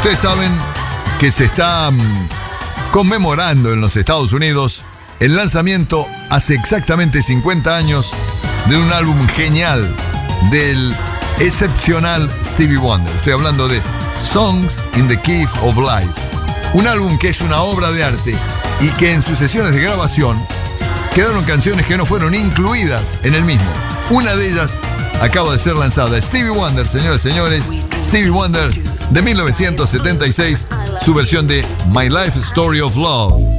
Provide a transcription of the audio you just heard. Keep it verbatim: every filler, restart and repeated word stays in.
Ustedes saben que se está um, conmemorando en los Estados Unidos el lanzamiento hace exactamente cincuenta años de un álbum genial del excepcional Stevie Wonder. Estoy hablando de Songs in the Key of Life. Un álbum que es una obra de arte y que en sus sesiones de grabación quedaron canciones que no fueron incluidas en el mismo. Una de ellas acaba de ser lanzada. Stevie Wonder, señoras y señores, Stevie Wonder de mil novecientos setenta y seis, su versión de My Life Story of Love.